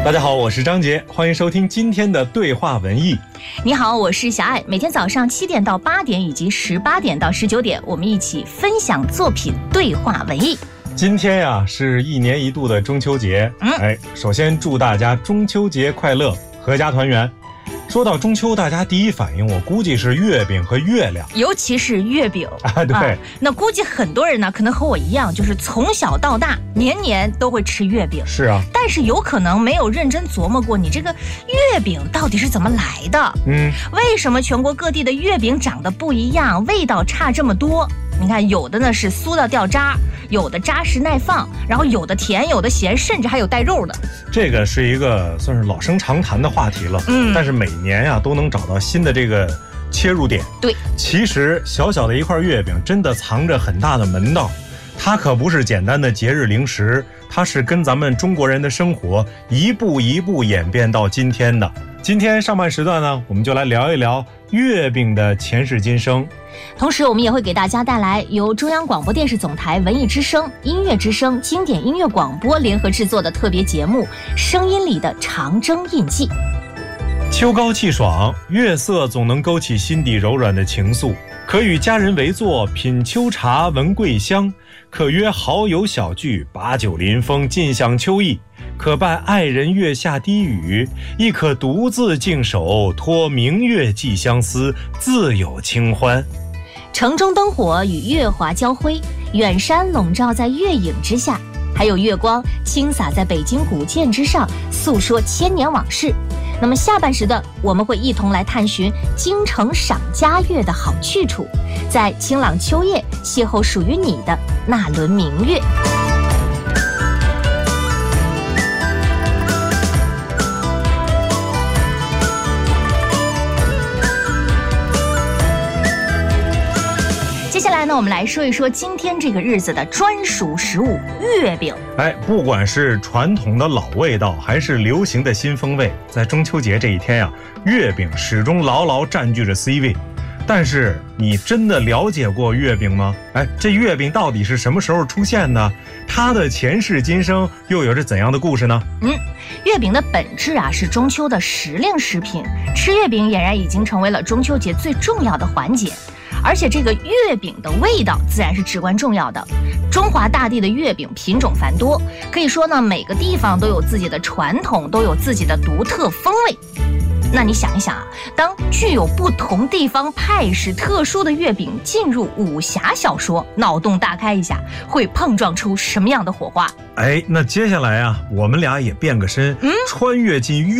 大家好，我是张杰，欢迎收听今天的对话文艺。 你好，我是小爱，每天早上7点到8点以及18点到19点，我们一起分享作品，对话文艺。 今天呀，是1年1度的中秋节。首先祝大家中秋节快乐，阖家团圆。说到中秋，大家第一反应我估计是月饼和月亮， 尤其是月饼对， 那估计很多人呢，可能和我一样，就是从小到大年年都会吃月饼。 是啊， 但是有可能没有认真琢磨过，你这个月饼到底是怎么来的？为什么全国各地的月饼长得不一样，味道差这么多？你看，有的呢是酥到掉渣，有的扎实耐放，然后有的甜，有的咸，甚至还有带肉的。 这个是一个算是老生常谈的话题了。但是每年呀都能找到新的这个切入点。对，其实小小的一块月饼真的藏着很大的门道，它可不是简单的节日零食，它是跟咱们中国人的生活一步一步演变到今天的。今天上半时段呢，我们就来聊一聊月饼的前世今生。 同时我们也会给大家带来由中央广播电视总台文艺之声、音乐之声、经典音乐广播联合制作的特别节目《声音里的长征印记》。 秋高气爽，月色总能勾起心底柔软的情愫，可与家人围坐品秋茶闻桂香，可约好友小聚把酒临风尽享秋意，可伴爱人月下低语，亦可独自静守托明月寄相思，自有清欢。 城中灯火与月华交辉，远山笼罩在月影之下，还有月光倾洒在北京古建之上，诉说千年往事。那么下半时段我们会一同来探寻京城赏佳月的好去处，在清朗秋夜邂逅属于你的那轮明月。接下来呢，我们来说一说今天这个日子的专属食物月饼。 不管是传统的老味道还是流行的新风味，在中秋节这一天呀，月饼始终牢牢占据着 C 位。但是你真的了解过月饼吗？这月饼到底是什么时候出现的？它的前世今生又有着怎样的故事呢？ 月饼的本质是中秋的时令食品，吃月饼俨然已经成为了中秋节最重要的环节。而且这个月饼的味道自然是至关重要的。中华大地的月饼品种繁多，可以说呢，每个地方都有自己的传统，都有自己的独特风味。那你想一想当具有不同地方派式特殊的月饼进入武侠小说，脑洞大开一下，会碰撞出什么样的火花？ 那接下来我们俩也变个身，穿越进